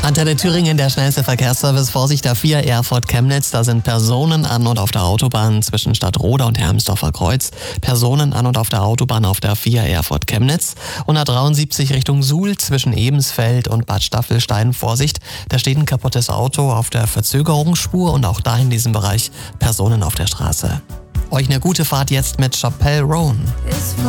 Antenne Thüringen, der schnellste Verkehrsservice. Vorsicht, A4 Erfurt Chemnitz. Da sind Personen an und auf der Autobahn zwischen Stadtroda und Hermsdorfer Kreuz. Personen an und auf der Autobahn auf der A4 Erfurt Chemnitz. Und A73 Richtung Suhl zwischen Ebensfeld und Bad Staffelstein. Vorsicht, da steht ein kaputtes Auto auf der Verzögerungsspur und auch da in diesem Bereich Personen auf der Straße. Euch eine gute Fahrt jetzt mit Chappelle Roan.